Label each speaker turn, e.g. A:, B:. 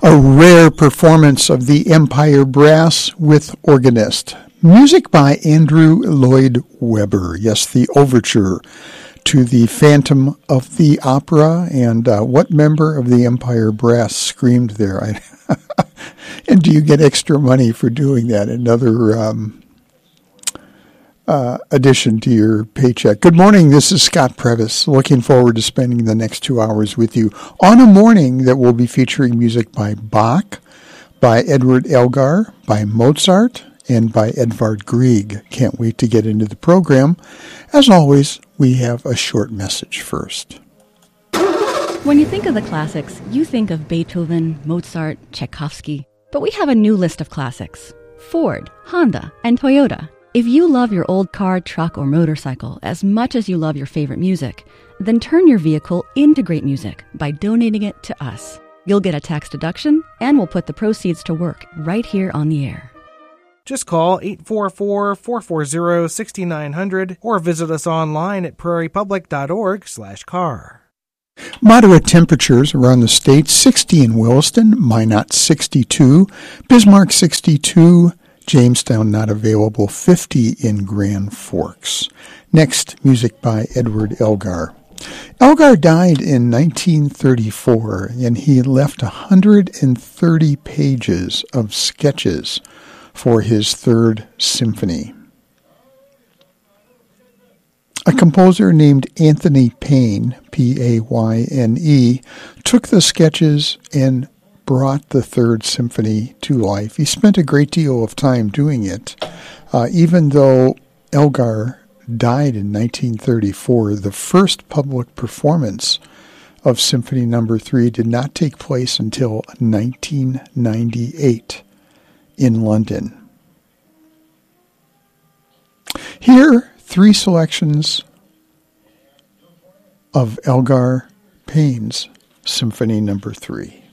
A: A rare performance of the Empire Brass with organist. Music by Andrew Lloyd Webber. Yes, the overture to the Phantom of the Opera. And what member of the Empire Brass screamed there? And do you get extra money for doing that? Another addition to your paycheck. Good morning. This is Scott Previs. Looking forward to spending the next 2 hours with you on a morning that will be featuring music by Bach, by Edward Elgar, by Mozart, and by Edvard Grieg. Can't wait to get into the program. As always, we have a short message first.
B: When you think of the classics, you think of Beethoven, Mozart, Tchaikovsky. But we have a new list of classics: Ford, Honda, and Toyota. If you love your old car, truck, or motorcycle as much as you love your favorite music, then turn your vehicle into great music by donating it to us. You'll get a tax deduction, and we'll put the proceeds to work right here on the air.
C: Just call 844-440-6900 or visit us online at prairiepublic.org/car.
A: Moderate temperatures around the state: 60 in Williston, Minot 62, Bismarck 62, Jamestown not available, 50 in Grand Forks. Next, music by Edward Elgar. Elgar died in 1934, and he left 130 pages of sketches for his Third Symphony. A composer named Anthony Payne, Payne, took the sketches and brought the Third Symphony to life. He spent a great deal of time doing it. Even though Elgar died in 1934, the first public performance of Symphony No. 3 did not take place until 1998 in London. Here, 3 selections of Elgar Payne's Symphony No. 3.